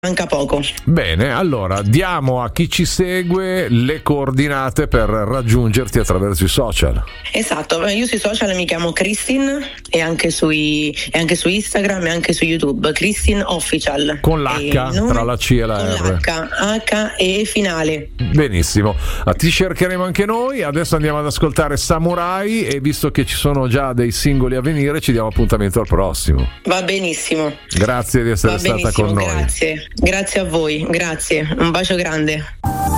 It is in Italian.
manca poco. Bene, allora diamo a chi ci segue le coordinate per raggiungerti attraverso i social. Esatto, io sui social mi chiamo Kristin e anche su Instagram e anche su YouTube, Kristin Official. Con l'H, tra la C e la R. Con l'H e finale. Benissimo, ti cercheremo anche noi. Adesso andiamo ad ascoltare Samurai e visto che ci sono già dei singoli a venire ci diamo appuntamento al prossimo. Va benissimo. Grazie di essere stata con noi. Grazie a voi, grazie, un bacio grande.